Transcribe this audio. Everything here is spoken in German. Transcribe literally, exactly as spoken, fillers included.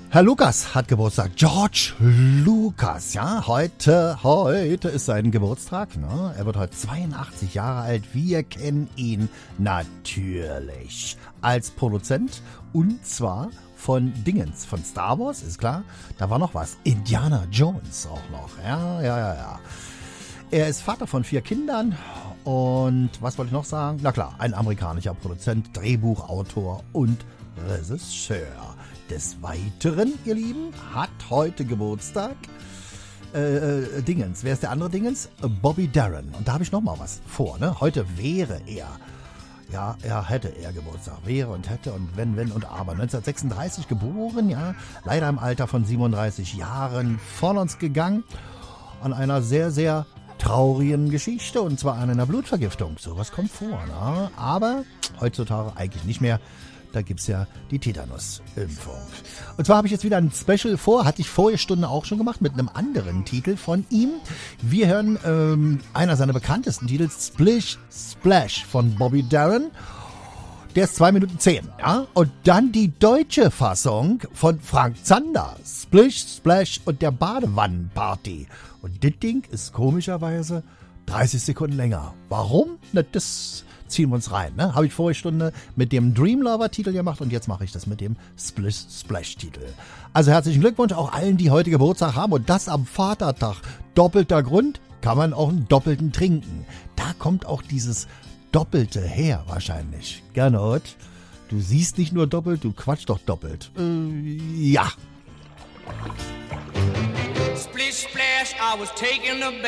Herr Lucas hat Geburtstag. George Lucas, ja, heute, heute ist sein Geburtstag. Ne? Er wird heute zweiundachtzig Jahre alt. Wir kennen ihn natürlich als Produzent und zwar von Dingens, von Star Wars, ist klar. Da war noch was. Indiana Jones auch noch. Ja, ja, ja, ja. Er ist Vater von vier Kindern und was wollte ich noch sagen? Na klar, ein amerikanischer Produzent, Drehbuchautor und Regisseur. Des Weiteren, ihr Lieben, hat heute Geburtstag äh, äh, Dingens. Wer ist der andere Dingens? Bobby Darin. Und da habe ich noch mal was vor. Ne? Heute wäre er, ja, er hätte er Geburtstag. Wäre und hätte und wenn, wenn und aber. neunzehnhundertsechsunddreißig geboren, ja, leider im Alter von siebenunddreißig Jahren von uns gegangen. An einer sehr, sehr traurigen Geschichte und zwar an einer Blutvergiftung. Sowas kommt vor, ne? Aber heutzutage eigentlich nicht mehr. Da gibt's ja die Tetanus-Impfung. Und zwar habe ich jetzt wieder ein Special vor, hatte ich vorige Stunde auch schon gemacht, mit einem anderen Titel von ihm. Wir hören ähm, einer seiner bekanntesten Titel, Splish Splash von Bobby Darin. Der ist zwei Minuten zehn, ja. Und dann die deutsche Fassung von Frank Zander, Splish Splash und der Badewannenparty. Und das Ding ist komischerweise dreißig Sekunden länger. Warum? Na, das ziehen wir uns rein. Ne? Habe ich vorige Stunde mit dem Dream Lover Titel gemacht und jetzt mache ich das mit dem Splish Splash Titel. Also herzlichen Glückwunsch auch allen, die heute Geburtstag haben und das am Vatertag. Doppelter Grund, kann man auch einen doppelten trinken. Da kommt auch dieses Doppelte her wahrscheinlich. Gernot, du siehst nicht nur doppelt, du quatschst doch doppelt. Äh, ja. Splish splash, I was taking a bath.